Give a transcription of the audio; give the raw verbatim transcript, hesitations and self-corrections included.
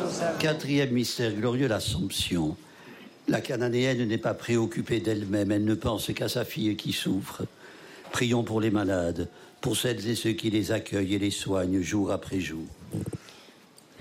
Quatrième mystère glorieux, l'Assomption. La Cananéenne n'est pas préoccupée d'elle-même, elle ne pense qu'à sa fille qui souffre. Prions pour les malades, pour celles et ceux qui les accueillent et les soignent jour après jour.